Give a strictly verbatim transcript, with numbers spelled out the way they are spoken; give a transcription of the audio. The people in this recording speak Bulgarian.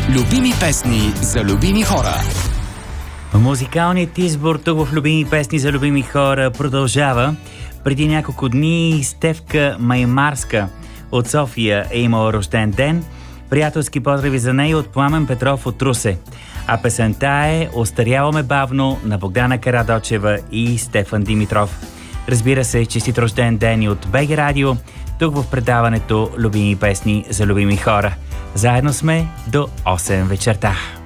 Любими песни за любими хора. Музикалният избор тук в Любими песни за любими хора продължава. Преди няколко дни Стефка Маймарска от София е имала рожден ден. Приятелски поздрави за нея от Пламен Петров от Русе. А песента е "Остаряваме бавно" на Богдана Карадочева и Стефан Димитров. Разбира се, честит рожден ден и от БГ Радио, тук в предаването Любими песни за любими хора. Заедно сме до осем вечерта.